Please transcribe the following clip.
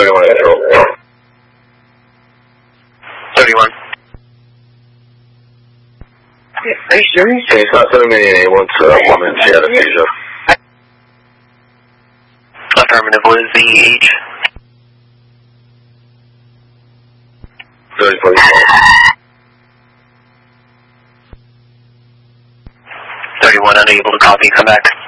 31 Control. 31. Are you serious? Okay, it's not sending me any once woman, she had anesthesia. Affirmative, what is the age? 34. 31, unable to copy, come back.